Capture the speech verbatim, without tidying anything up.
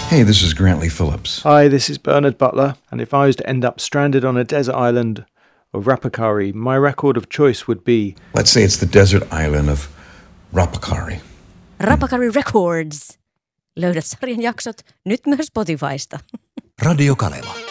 Hey, this is Grantley Phillips. Hi, this is Bernard Butler, and if I was to end up stranded on a desert island of Rapakari, my record of choice would be... Let's say it's the desert island of Rapakari. Rapakari Records. Löydät sarjan jaksot nyt myös Spotifysta. Radio Kaleva.